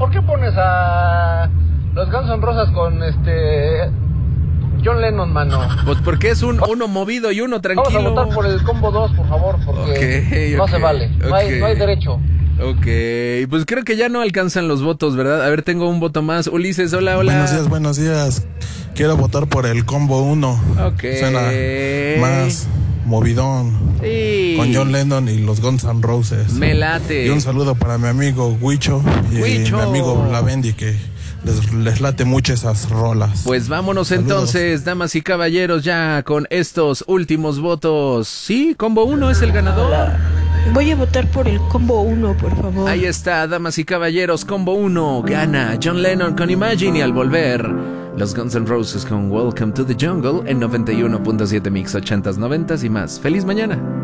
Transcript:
¿por qué pones a los Guns N' Roses con John Lennon, mano? Pues porque es uno movido y uno tranquilo. Vamos a votar por el combo 2, por favor, porque no se vale. No hay derecho. Ok, pues creo que ya no alcanzan los votos, ¿verdad? A ver, tengo un voto más. Ulises, hola. Buenos días. Quiero votar por el combo 1. Ok. Suena más movidón. Sí. Con John Lennon y los Guns N' Roses. Me late. Y un saludo para mi amigo Huicho y mi amigo Lavendi, que les late mucho esas rolas. Pues vámonos. Saludos. Entonces, damas y caballeros, ya con estos últimos votos. Sí, combo 1 es el ganador. Voy a votar por el combo 1, por favor. Ahí está, damas y caballeros, combo 1 gana John Lennon con Imagine, y al volver los Guns N' Roses con Welcome to the Jungle en 91.7 Mix 80s, 90s y más. ¡Feliz mañana!